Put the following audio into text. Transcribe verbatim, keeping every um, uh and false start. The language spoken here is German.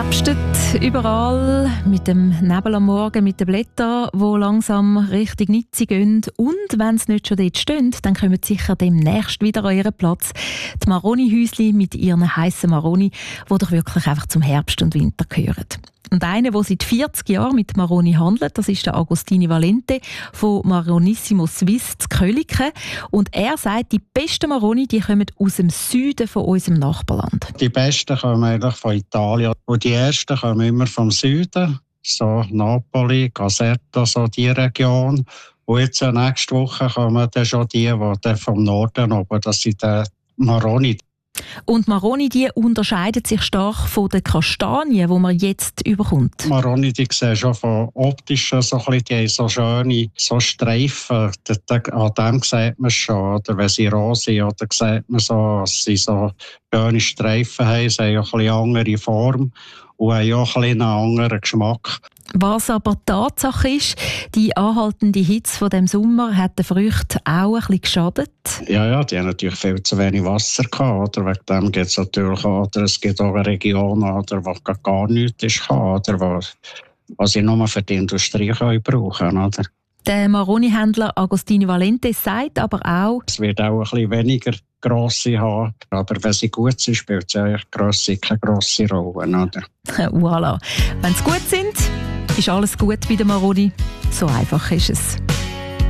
herbstet überall mit dem Nebel am Morgen, mit den Blättern, die langsam Richtung Nizzi gehen. Und wenn sie nicht schon dort stehen, dann kommen sie sicher demnächst wieder an ihren Platz. Die Maroni-Häuschen mit ihren heissen Maroni, die doch wirklich einfach zum Herbst und Winter gehören. Und einer, der seit vierzig Jahren mit Maroni handelt, das ist der Agostini Valente von Maronissimo Suisse zu Köliken. Und er sagt, die besten Maroni die kommen aus dem Süden von unserem Nachbarland. Die besten kommen eigentlich von Italien. Und die ersten kommen immer vom Süden, so Napoli, Caserta, so die Region. Und jetzt nächste Woche kommen dann schon die, die dann vom Norden oben, das sind die Maroni. Und Maroni, die unterscheiden sich stark von den Kastanien, die man jetzt überkommt. Maroni, die sehen schon von optischen so ein bisschen, die haben so schöne so Streifen. An dem sieht man schon, oder wenn sie rot sind, oder sieht man so, dass sie so schöne Streifen haben. Sie haben auch ein bisschen andere Form und haben auch ein bisschen einen anderen Geschmack. Was aber Tatsache ist, die anhaltende Hitze von dem Sommer hat den Früchten auch ein bisschen geschadet. Ja, ja, die haben natürlich viel zu wenig Wasser gehabt. Oder? Wegen dem gibt es natürlich auch, oder es gibt auch Regionen, oder, wo gar nichts ist, oder, wo, was sie nur für die Industrie können brauchen können. Der Maroni-Händler Agostini Valente sagt aber auch, es wird auch ein bisschen weniger Grosse haben, aber wenn sie gut sind, spielt sie eigentlich Grosse keine grosse Rolle. Oder? Voilà. Wenn sie gut sind, ist alles gut bei der Maroni. So einfach ist es.